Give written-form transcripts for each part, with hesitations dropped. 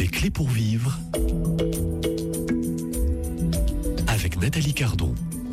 Des clés pour vivre avec Nathalie Cardon.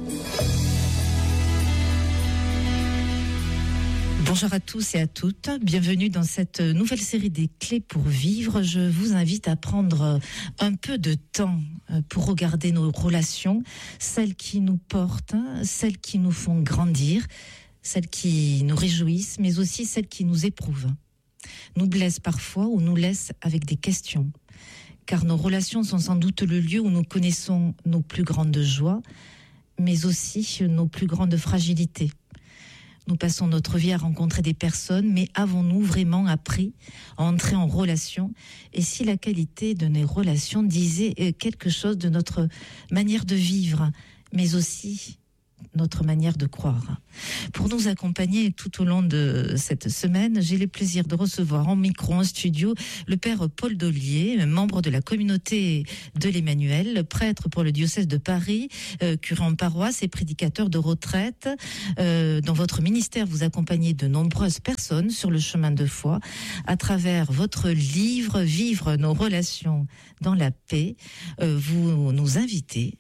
Bonjour à tous et à toutes, bienvenue dans cette nouvelle série des clés pour vivre. Je vous invite à prendre un peu de temps pour regarder nos relations, celles qui nous portent, celles qui nous font grandir, celles qui nous réjouissent, mais aussi celles qui nous éprouvent, nous blessent parfois ou nous laissent avec des questions. Car nos relations sont sans doute le lieu où nous connaissons nos plus grandes joies, mais aussi nos plus grandes fragilités. Nous passons notre vie à rencontrer des personnes, mais avons-nous vraiment appris à entrer en relation? Et si la qualité de nos relations disait quelque chose de notre manière de vivre, mais aussi notre manière de croire. Pour nous accompagner tout au long de cette semaine, j'ai le plaisir de recevoir en micro, en studio, le père Paul Dollier, membre de la communauté de l'Emmanuel, prêtre pour le diocèse de Paris, curé en paroisse et prédicateur de retraite. Dans votre ministère, vous accompagnez de nombreuses personnes sur le chemin de foi à travers votre livre « Vivre nos relations dans la paix ». Vous nous invitez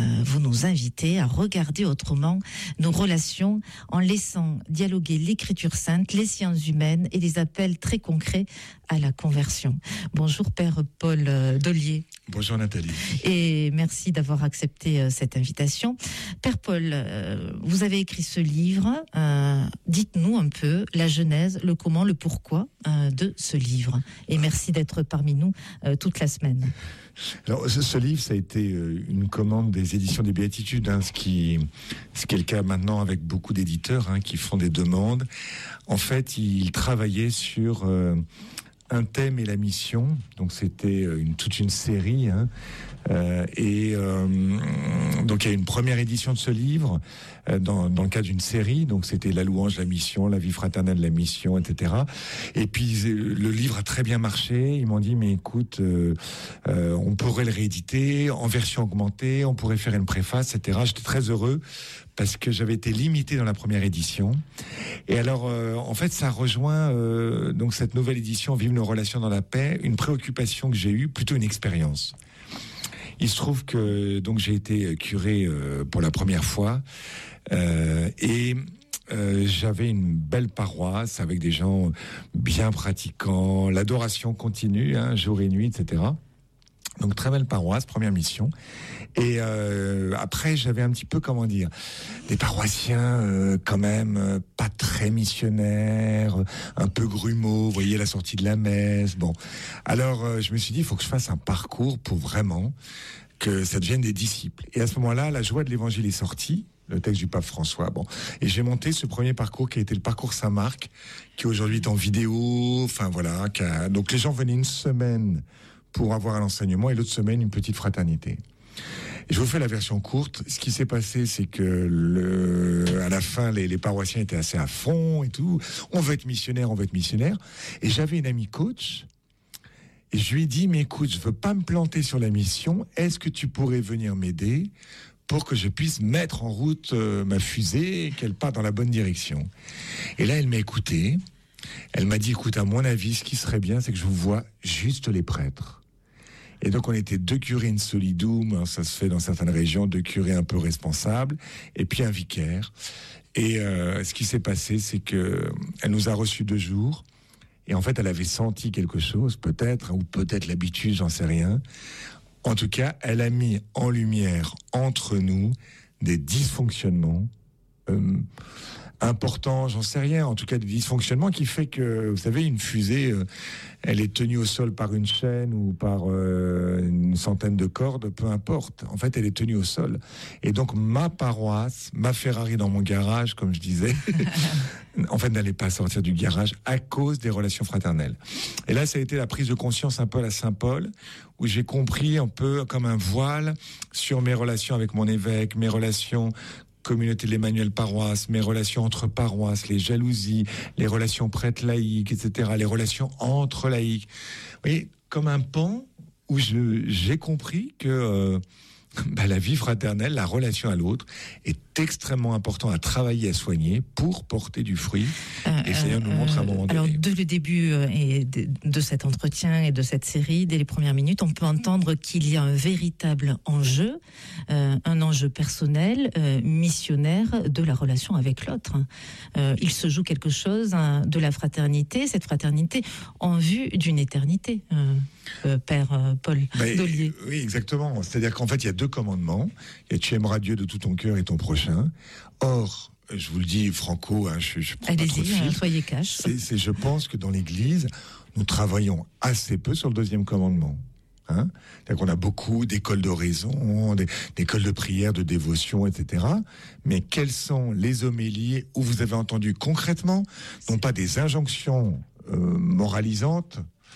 à regarder autrement nos relations en laissant dialoguer l'écriture sainte, les sciences humaines et les appels très concrets à la conversion. Bonjour Père Paul Dollier. Bonjour Nathalie. Et merci d'avoir accepté cette invitation. Père Paul, vous avez écrit ce livre. Dites-nous un peu la genèse, le comment, le pourquoi de ce livre. Et merci d'être parmi nous toute la semaine. Alors, ce livre, ça a été une commande des éditions des Béatitudes, ce qui est le cas maintenant avec beaucoup d'éditeurs qui font des demandes. En fait, ils travaillaient sur un thème et la mission. Donc, c'était toute une série. Donc, il y a une première édition de ce livre dans le cadre d'une série. Donc, c'était la louange, la mission, la vie fraternelle, la mission, etc. Et puis, le livre a très bien marché. Ils m'ont dit, mais écoute, on pourrait le rééditer en version augmentée, on pourrait faire une préface, etc. J'étais très heureux parce que j'avais été limité dans la première édition. Et alors, en fait, ça rejoint donc cette nouvelle édition, Vivre nos relations dans la paix, une préoccupation que j'ai eue, plutôt une expérience. Il se trouve que donc j'ai été curé pour la première fois et j'avais une belle paroisse avec des gens bien pratiquants, l'adoration continue, jour et nuit, etc. Donc très belle paroisse, première mission. Et après j'avais un petit peu, des paroissiens quand même pas très missionnaires, un peu grumeaux, vous voyez, la sortie de la messe. Bon, alors je me suis dit, il faut que je fasse un parcours pour vraiment que ça devienne des disciples. Et à ce moment-là, la joie de l'évangile est sortie, le texte du pape François. Bon, et j'ai monté ce premier parcours qui a été le parcours Saint-Marc, qui aujourd'hui est en vidéo. Enfin voilà, donc les gens venaient une semaine pour avoir un enseignement et l'autre semaine une petite fraternité. Et je vous fais la version courte. Ce qui s'est passé, c'est que à la fin, les paroissiens étaient assez à fond et tout. On veut être missionnaire. Et j'avais une amie coach. Et je lui ai dit, mais écoute, je veux pas me planter sur la mission. Est-ce que tu pourrais venir m'aider pour que je puisse mettre en route ma fusée et qu'elle parte dans la bonne direction? Et là, elle m'a écouté. Elle m'a dit, écoute, à mon avis, ce qui serait bien, c'est que je vous vois juste les prêtres. Et donc, on était 2 curés in solidum, ça se fait dans certaines régions, 2 curés un peu responsables, et puis un vicaire. Et ce qui s'est passé, c'est que elle nous a reçus 2 jours, et en fait, elle avait senti quelque chose, peut-être, ou peut-être l'habitude, j'en sais rien. En tout cas, elle a mis en lumière entre nous des dysfonctionnements important, j'en sais rien, en tout cas des dysfonctionnements qui fait que, vous savez, une fusée, elle est tenue au sol par une chaîne ou par une centaine de cordes, peu importe. En fait, elle est tenue au sol. Et donc, ma paroisse, ma Ferrari dans mon garage, comme je disais, en fait, n'allait pas sortir du garage à cause des relations fraternelles. Et là, ça a été la prise de conscience un peu à la Saint-Paul, où j'ai compris un peu comme un voile sur mes relations avec mon évêque, mes relations communauté de l'Emmanuel paroisse, mes relations entre paroisses, les jalousies, les relations prêtres laïques, etc., les relations entre laïcs. Vous voyez, comme un pan où j'ai compris que la vie fraternelle, la relation à l'autre, est extrêmement important à travailler, à soigner pour porter du fruit. Et ça nous montre à un moment donné. Alors, dès le début de cet entretien et de cette série, dès les premières minutes, on peut entendre qu'il y a un véritable enjeu, un enjeu personnel, missionnaire de la relation avec l'autre. Il se joue quelque chose de la fraternité, cette fraternité en vue d'une éternité. Père Paul Dollier. Oui, exactement. C'est-à-dire qu'en fait, il y a 2 commandements. Il y a tu aimeras Dieu de tout ton cœur et ton prochain. Or, je vous le dis franco, je prends pas trop de filtre. Soyez cash. Je pense que dans l'Église, nous travaillons assez peu sur le 2e commandement. C'est-à-dire qu'on a beaucoup d'écoles d'oraison, d'écoles de prière, de dévotion, etc. Mais quelles sont les homélies où vous avez entendu concrètement, non pas des injonctions moralisantes,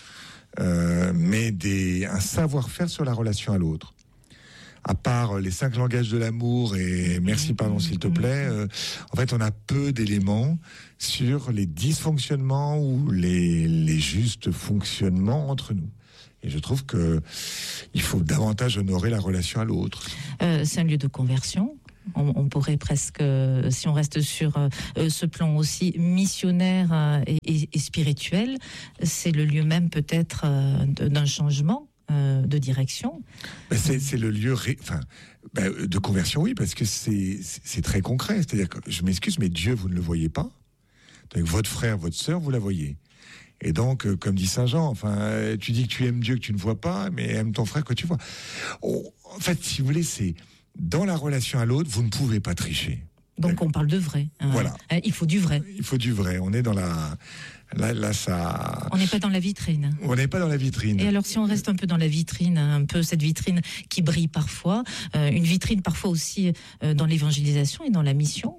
mais un savoir-faire sur la relation à l'autre. À part les 5 langages de l'amour et merci, pardon, s'il te plaît, en fait, on a peu d'éléments sur les dysfonctionnements ou les justes fonctionnements entre nous. Et je trouve qu'il faut davantage honorer la relation à l'autre. C'est un lieu de conversion. On pourrait presque, si on reste sur ce plan aussi missionnaire et spirituel, c'est le lieu même peut-être d'un changement de direction. C'est le lieu de conversion, oui, parce que c'est très concret. C'est-à-dire que, je m'excuse, mais Dieu, vous ne le voyez pas. Donc, votre frère, votre sœur, vous la voyez. Et donc, comme dit Saint Jean, tu dis que tu aimes Dieu que tu ne vois pas, mais aime ton frère que tu vois. En fait, si vous voulez, c'est dans la relation à l'autre, vous ne pouvez pas tricher. Donc on parle de vrai. Voilà. Il faut du vrai. Il faut du vrai. On est dans la... Là, ça... On n'est pas dans la vitrine. On n'est pas dans la vitrine. Et alors, si on reste un peu dans la vitrine, un peu cette vitrine qui brille parfois, une vitrine parfois aussi dans l'évangélisation et dans la mission,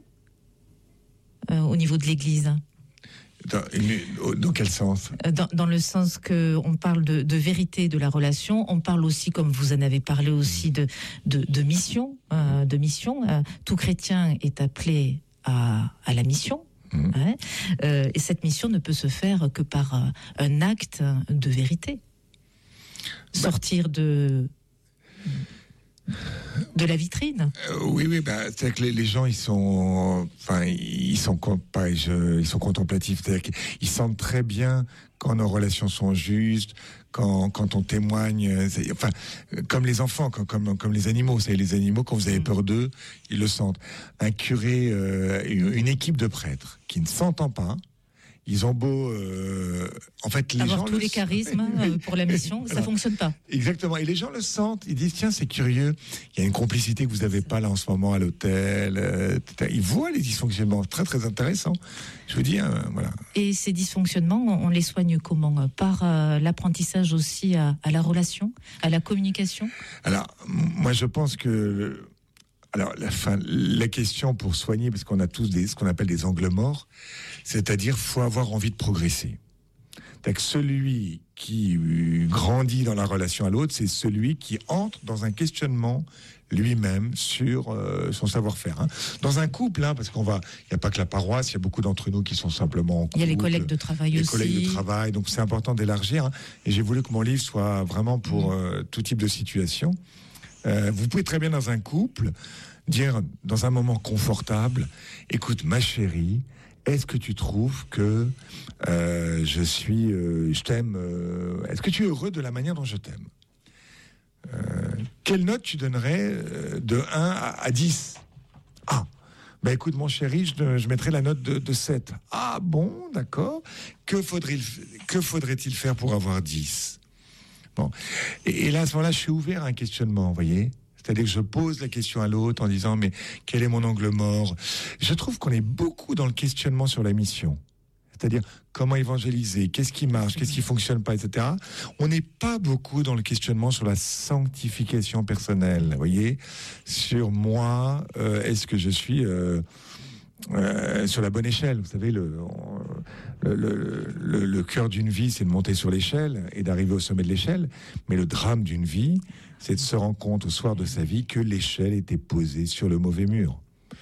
au niveau de l'Église. Dans quel sens ? Dans le sens qu'on parle de vérité de la relation, on parle aussi, comme vous en avez parlé aussi, de mission. Tout chrétien est appelé à la mission. Et cette mission ne peut se faire que par un acte de vérité. Sortir de la vitrine. Oui, c'est que les gens, ils sont contemplatifs, c'est-à-dire qu'ils sentent très bien quand nos relations sont justes, quand on témoigne, comme les enfants, comme les animaux. Vous savez, les animaux, quand vous avez peur d'eux, ils le sentent. Un curé, une équipe de prêtres qui ne s'entend pas, ils ont beau... en fait, les avoir gens tous les charismes pour la mission, ça fonctionne pas. Exactement. Et les gens le sentent. Ils disent, tiens, c'est curieux. Il y a une complicité que vous n'avez pas là en ce moment à l'hôtel. Ils voient les dysfonctionnements. Très, très intéressant. Je vous dis, voilà. Et ces dysfonctionnements, on les soigne comment ? Par l'apprentissage aussi à la relation, à la communication ? Alors, moi, je pense que... Alors, la question pour soigner, parce qu'on a tous ce qu'on appelle des angles morts, c'est-à-dire faut avoir envie de progresser. C'est-à-dire que celui qui grandit dans la relation à l'autre, c'est celui qui entre dans un questionnement lui-même sur son savoir-faire. Dans un couple, parce il n'y a pas que la paroisse, il y a beaucoup d'entre nous qui sont simplement en couple. Il y a les collègues de travail aussi. Les collègues de travail, donc c'est important d'élargir. Et j'ai voulu que mon livre soit vraiment pour tout type de situation. Vous pouvez très bien dans un couple dire dans un moment confortable, écoute ma chérie, est-ce que tu trouves que je t'aime, est-ce que tu es heureux de la manière dont je t'aime ? Quelle note tu donnerais de 1 à 10 ? Ah, écoute mon chéri, je mettrais la note de 7. Ah bon, d'accord. Que faudrait-il faire pour avoir 10 ? Bon. Et là, à ce moment-là, je suis ouvert à un questionnement, vous voyez ? C'est-à-dire que je pose la question à l'autre en disant, mais quel est mon angle mort ? Je trouve qu'on est beaucoup dans le questionnement sur la mission. C'est-à-dire, comment évangéliser ? Qu'est-ce qui marche ? Qu'est-ce qui fonctionne pas, etc. On n'est pas beaucoup dans le questionnement sur la sanctification personnelle, vous voyez ? Sur moi, est-ce que je suis... sur la bonne échelle, vous savez, le cœur d'une vie, c'est de monter sur l'échelle et d'arriver au sommet de l'échelle. Mais le drame d'une vie, c'est de se rendre compte au soir de sa vie que l'échelle était posée sur le mauvais mur.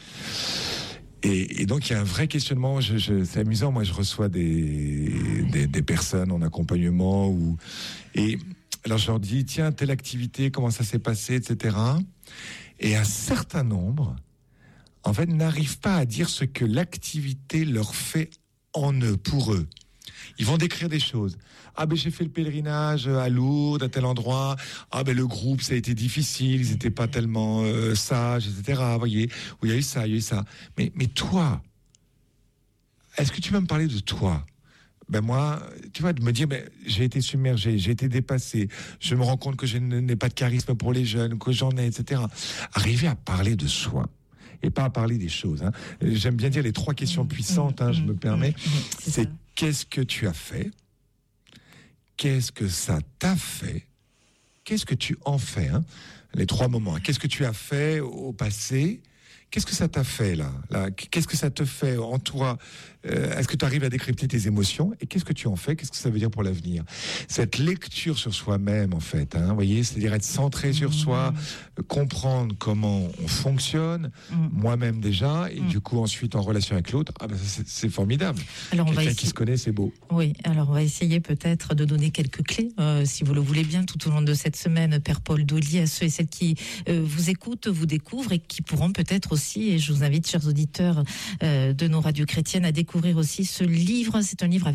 Et donc il y a un vrai questionnement. C'est amusant. Moi, je reçois des personnes en accompagnement et alors je leur dis tiens, telle activité, comment ça s'est passé, etc. Et un certain nombre en fait, n'arrivent pas à dire ce que l'activité leur fait en eux, pour eux. Ils vont décrire des choses. Ah ben j'ai fait le pèlerinage à Lourdes, à tel endroit. Ah ben le groupe, ça a été difficile, ils n'étaient pas tellement sages, etc. Vous voyez, où il y a eu ça, il y a eu ça. Mais toi, est-ce que tu vas me parler de toi ? Ben moi, tu vois, de me dire, ben, j'ai été submergé, j'ai été dépassé, je me rends compte que je n'ai pas de charisme pour les jeunes, que j'en ai, etc. Arriver à parler de soi et pas à parler des choses. Hein. J'aime bien dire les 3 questions puissantes, hein, je me permets. C'est qu'est-ce que tu as fait ? Qu'est-ce que ça t'a fait ? Qu'est-ce que tu en fais, hein ? Les 3 moments. Qu'est-ce que tu as fait au passé ? Qu'est-ce que ça t'a fait là ? Qu'est-ce que ça te fait en toi ? Est-ce que tu arrives à décrypter tes émotions ? Et qu'est-ce que tu en fais ? Qu'est-ce que ça veut dire pour l'avenir ? Cette lecture sur soi-même, en fait, hein, voyez, c'est-à-dire être centré sur soi, comprendre comment on fonctionne, moi-même déjà, et du coup ensuite en relation avec l'autre, ah ben, c'est formidable. Alors, quelqu'un qui se connaît, c'est beau. Oui, alors on va essayer peut-être de donner quelques clés, si vous le voulez bien, tout au long de cette semaine, Père Paul Dollier, à ceux et celles qui vous écoutent, vous découvrent et qui pourront peut-être aussi, et je vous invite, chers auditeurs de nos radios chrétiennes, à découvrir aussi ce livre. C'est un livre avec